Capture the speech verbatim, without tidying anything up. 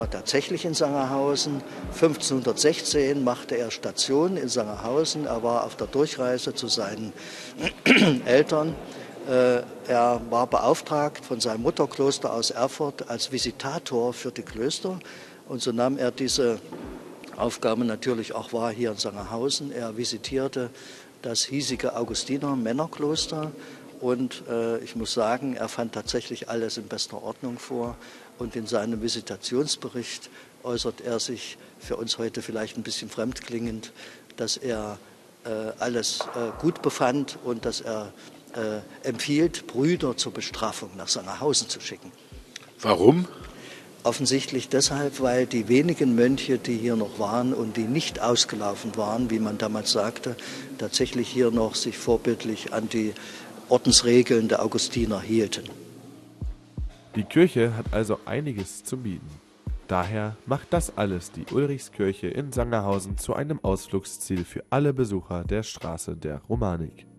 Tatsächlich in Sangerhausen. fünfzehnhundertsechzehn machte er Station in Sangerhausen. Er war auf der Durchreise zu seinen Eltern. Er war beauftragt von seinem Mutterkloster aus Erfurt als Visitator für die Klöster. Und so nahm er diese Aufgabe natürlich auch wahr hier in Sangerhausen. Er visitierte das hiesige Augustiner-Männerkloster. Und äh, ich muss sagen, er fand tatsächlich alles in bester Ordnung vor. Und in seinem Visitationsbericht äußert er sich für uns heute vielleicht ein bisschen fremdklingend, dass er äh, alles äh, gut befand und dass er äh, empfiehlt, Brüder zur Bestrafung nach Sangerhausen zu schicken. Warum? Offensichtlich deshalb, weil die wenigen Mönche, die hier noch waren und die nicht ausgelaufen waren, wie man damals sagte, tatsächlich hier noch sich vorbildlich an die Ordensregeln der Augustiner hielten. Die Kirche hat also einiges zu bieten. Daher macht das alles die Ulrichskirche in Sangerhausen zu einem Ausflugsziel für alle Besucher der Straße der Romanik.